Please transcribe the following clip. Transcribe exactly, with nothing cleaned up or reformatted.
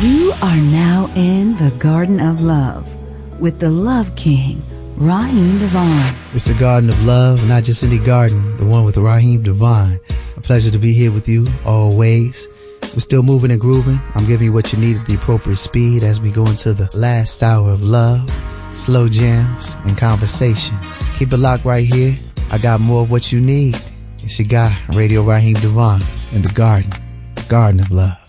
You are now in the Garden of Love with the Love King, Raheem Devon. It's the Garden of Love, not just any garden, the one with Raheem Devon. A pleasure to be here with you always. We're still moving and grooving. I'm giving you what you need at the appropriate speed as we go into the last hour of love, slow jams, and conversation. Keep it locked right here. I got more of what you need. It's your guy, Radio Raheem Devon, in the Garden, Garden of Love.